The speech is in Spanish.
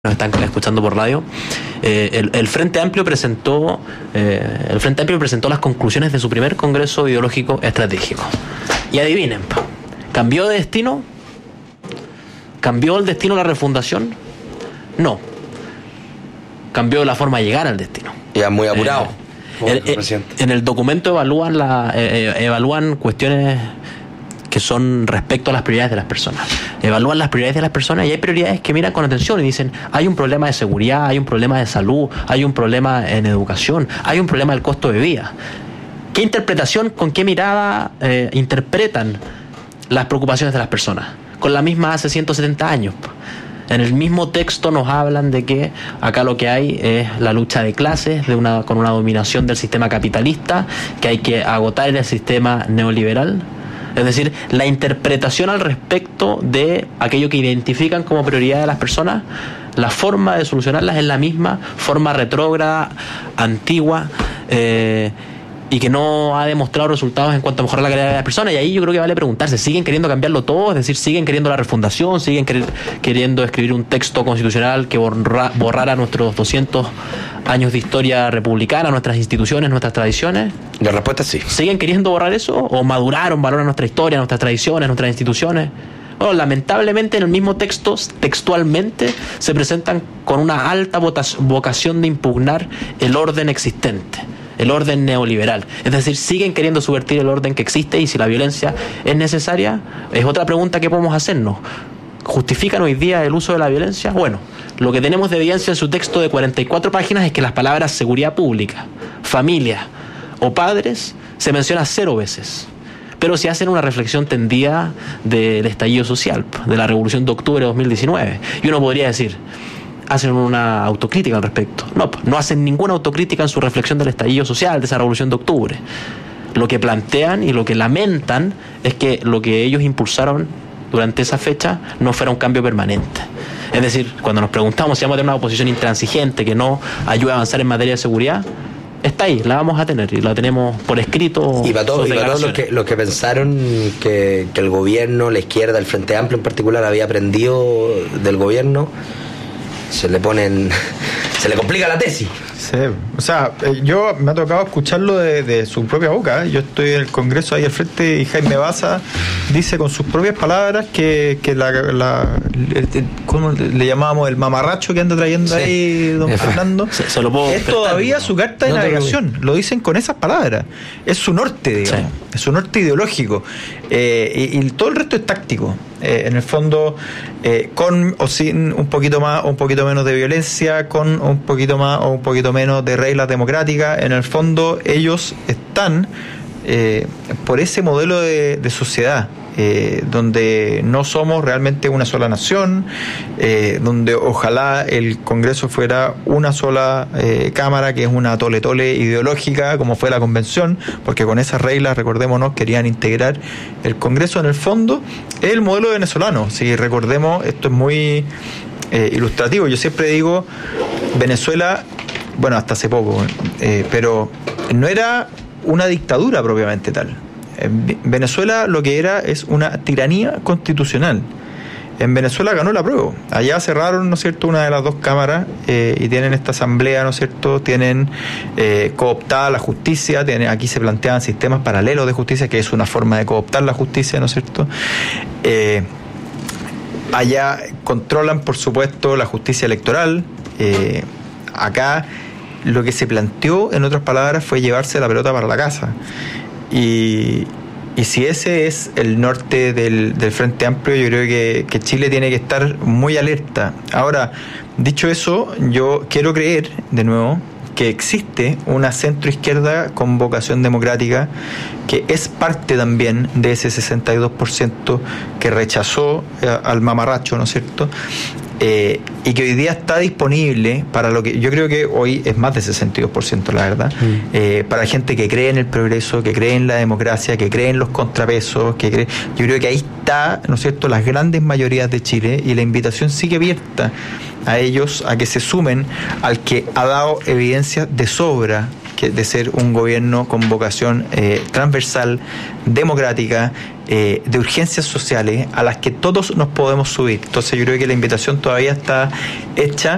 nos están escuchando por radio, el Frente Amplio presentó las conclusiones de su primer Congreso Ideológico Estratégico. Y adivinen, ¿cambió de destino? ¿Cambió el destino la refundación? No. Cambió la forma de llegar al destino. Ya muy apurado. En el documento evalúan cuestiones que son respecto a las prioridades de las personas. Evalúan las prioridades de las personas y hay prioridades que miran con atención y dicen, hay un problema de seguridad, hay un problema de salud, hay un problema en educación, hay un problema del costo de vida. ¿Qué interpretación, con qué mirada interpretan las preocupaciones de las personas? Con la misma hace 170 años. En el mismo texto nos hablan de que acá lo que hay es la lucha de clases con una dominación del sistema capitalista, que hay que agotar en el sistema neoliberal. Es decir, la interpretación al respecto de aquello que identifican como prioridad de las personas, la forma de solucionarlas es la misma, forma retrógrada, antigua, y que no ha demostrado resultados en cuanto a mejorar la calidad de las personas. Y ahí yo creo que vale preguntarse, ¿siguen queriendo cambiarlo todo? Es decir, ¿siguen queriendo la refundación? ¿Siguen queriendo escribir un texto constitucional que borrara nuestros 200 años de historia republicana, nuestras instituciones, nuestras tradiciones? La respuesta es sí. ¿Siguen queriendo borrar eso? ¿O maduraron, valoran nuestra historia, nuestras tradiciones, nuestras instituciones? Bueno, lamentablemente en el mismo texto, textualmente, se presentan con una alta vocación de impugnar el orden existente, el orden neoliberal. Es decir, siguen queriendo subvertir el orden que existe, y si la violencia es necesaria, es otra pregunta que podemos hacernos. ¿Justifican hoy día el uso de la violencia? Bueno, lo que tenemos de evidencia en su texto de 44 páginas es que las palabras seguridad pública, familia o padres se menciona 0 veces. Pero si hacen una reflexión tendida del estallido social, de la Revolución de Octubre de 2019, y uno podría decir, hacen una autocrítica al respecto. No hacen ninguna autocrítica en su reflexión del estallido social, de esa Revolución de Octubre. Lo que plantean y lo que lamentan es que lo que ellos impulsaron durante esa fecha no fuera un cambio permanente. Es decir, cuando nos preguntamos si vamos a tener una oposición intransigente que no ayude a avanzar en materia de seguridad, está ahí, la vamos a tener y la tenemos por escrito. Y para todos los que pensaron que el gobierno, la izquierda, el Frente Amplio en particular, había aprendido del gobierno, se le complica la tesis. Sí, o sea, yo me ha tocado escucharlo de su propia boca. Yo estoy en el Congreso ahí al frente y Jaime Baza dice con sus propias palabras que ¿cómo le llamábamos? El mamarracho que anda trayendo ahí don Fernando. Se lo puedo es todavía su carta de navegación. Lo dicen con esas palabras. Es su norte, digamos. Sí. Es su norte ideológico. Y todo el resto es táctico. En el fondo, con o sin un poquito más o un poquito menos de violencia, con un poquito más o un poquito menos de reglas democráticas, en el fondo ellos están por ese modelo de sociedad, donde no somos realmente una sola nación, donde ojalá el Congreso fuera una sola cámara, que es una tole-tole ideológica, como fue la convención, porque con esas reglas, recordémonos, querían integrar el Congreso. En el fondo es el modelo venezolano. Si recordemos, esto es muy ilustrativo. Yo siempre digo, Venezuela, bueno, hasta hace poco, pero no era una dictadura propiamente tal. Venezuela lo que era es una tiranía constitucional. En Venezuela ganó la prueba. Allá cerraron, ¿no es cierto?, una de las dos cámaras y tienen esta asamblea, ¿no es cierto?, tienen cooptada la justicia, aquí se plantean sistemas paralelos de justicia, que es una forma de cooptar la justicia, ¿no es cierto? Allá controlan, por supuesto, la justicia electoral. Acá lo que se planteó, en otras palabras, fue llevarse la pelota para la casa. Y si ese es el norte del Frente Amplio, yo creo que Chile tiene que estar muy alerta. Ahora, dicho eso, yo quiero creer, de nuevo, que existe una centroizquierda con vocación democrática, que es parte también de ese 62% que rechazó al mamarracho, ¿no es cierto?, y que hoy día está disponible para lo que yo creo que hoy es más de 62%, la verdad, para gente que cree en el progreso, que cree en la democracia, que cree en los contrapesos, yo creo que ahí está, ¿no es cierto?, las grandes mayorías de Chile, y la invitación sigue abierta a ellos a que se sumen al que ha dado evidencia de sobra de ser un gobierno con vocación transversal, democrática, de urgencias sociales a las que todos nos podemos subir. Entonces yo creo que la invitación todavía está hecha